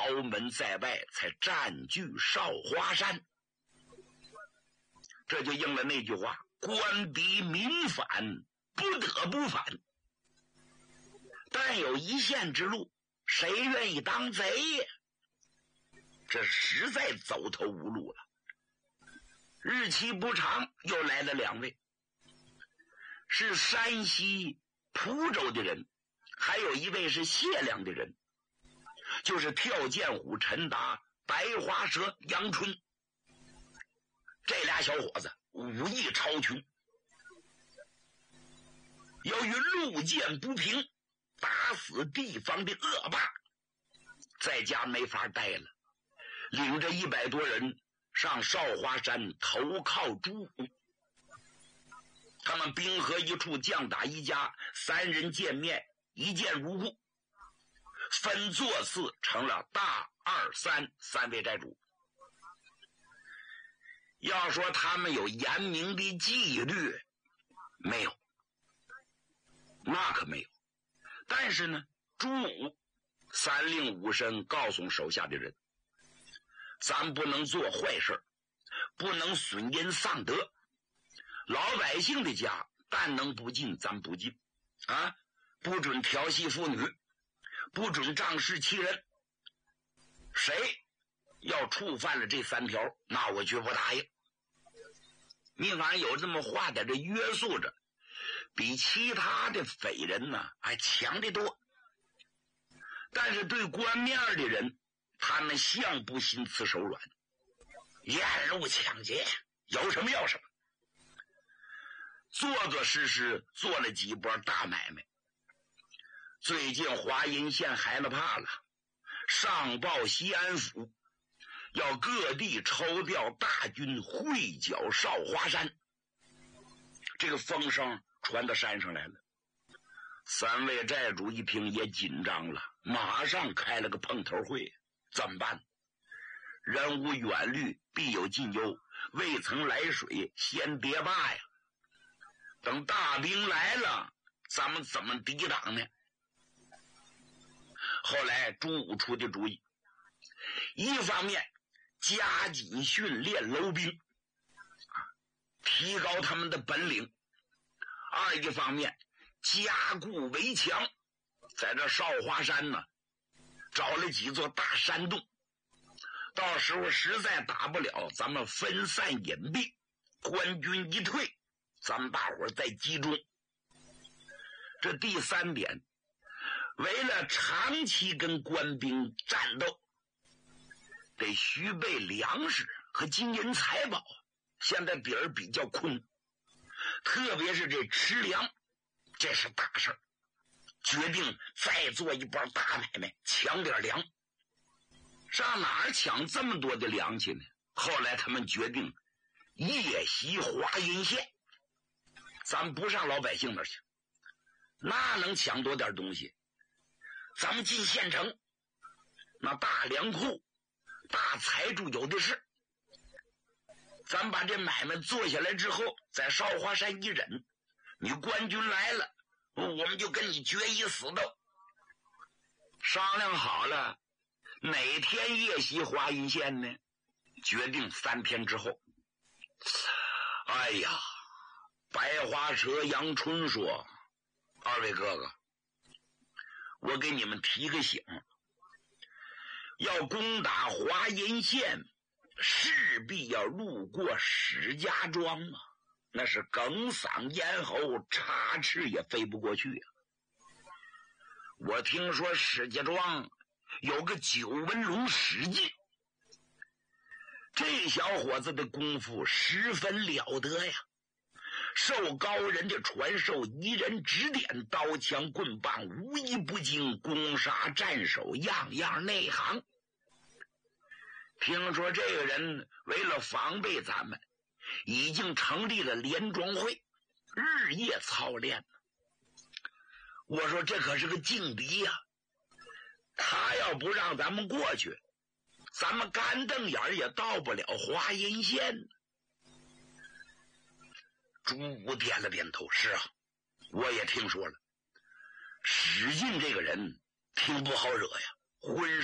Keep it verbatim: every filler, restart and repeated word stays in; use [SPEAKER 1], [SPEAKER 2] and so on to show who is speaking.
[SPEAKER 1] 豪门在外，才占据少华山。这就应了那句话：官逼民反，不得不反。但有一线之路，谁愿意当贼呀？这实在走投无路了。日期不长，又来了两位，是山西蒲州的人，还有一位是解良的人，就是跳涧虎陈达、白花蛇杨春。这俩小伙子武艺超群，由于路见不平，打死地方的恶霸，在家没法待了，领着一百多人上少华山投靠朱武。他们兵合一处，将打一家，三人见面一见如故，分座次成了大二三三位寨主。要说他们有严明的纪律，没有，那可没有。但是呢，朱武三令五申告诉手下的人，咱不能做坏事，不能损阴丧德，老百姓的家但能不进咱不进啊，不准调戏妇女，不准仗势欺人。谁要触犯了这三条，那我绝不答应。你反正有这么话在这约束着，比其他的匪人呢还强得多。但是对官面的人，他们向不心慈手软，沿路抢劫，有什么要什么，做做实实做了几波大买卖。最近华阴县害了怕了，上报西安府，要各地抽调大军会剿少华山。这个风声传到山上来了，三位寨主一听也紧张了，马上开了个碰头会。怎么办？人无远虑，必有近忧，未曾来水先别罢呀。等大兵来了，咱们怎么抵挡呢？后来朱武出的主意，一方面加紧训练楼兵，提高他们的本领；二一方面加固围墙，在这少华山呢找了几座大山洞，到时候实在打不了，咱们分散隐蔽，官军一退，咱们大伙儿再集中。这第三点，为了长期跟官兵战斗，得须备粮食和金银财宝，现在底儿比较困，特别是这吃粮，这是大事儿。决定再做一波大买卖，抢点粮。上哪儿抢这么多的粮去呢？后来他们决定夜袭华阴县，咱不上老百姓那儿去，那能抢多点东西？咱们进县城，那大粮库、大财主有的是。咱把这买卖做下来之后，在少华山一忍，你官军来了，我们就跟你决一死斗。商量好了，哪天夜袭华阴县呢？决定三天之后。哎呀，白花蛇杨春说：“二位哥哥，我给你们提个醒，要攻打华阴县，势必要路过史家庄啊。”那是哽嗓咽喉，插翅也飞不过去啊！我听说史家庄有个九纹龙史进，这小伙子的功夫十分了得呀，受高人的传授，一人指点，刀枪棍棒无一不精，攻杀战守样样内行。听说这个人为了防备咱们，已经成立了联庄会，日夜操练。我说这可是个劲敌呀、啊，他要不让咱们过去，咱们干瞪眼也到不了华阴县。朱武点了点头，是啊，我也听说了，史进这个人挺不好惹呀，浑